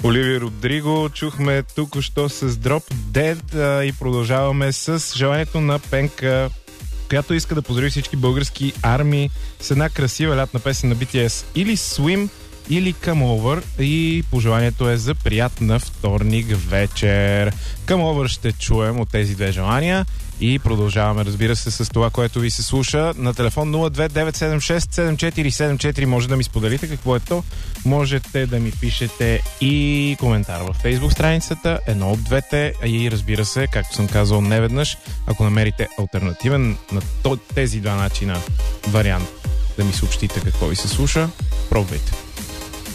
Оливия Родриго чухме тук-що с Drop Dead и продължаваме с желанието на Пенка, която иска да поздрави всички български армии с една красива лятна песен на BTS или Swim, или Come Over, и пожеланието е за приятна вторник вечер. Come Over ще чуем от тези две желания и продължаваме, разбира се, с това, което ви се слуша на телефон 029767474. Може да ми споделите какво е то. Можете да ми пишете и коментар във Facebook страницата, едно от двете, и разбира се, както съм казал неведнъж, ако намерите алтернативен на тези два начина вариант да ми съобщите какво ви се слуша, пробвайте.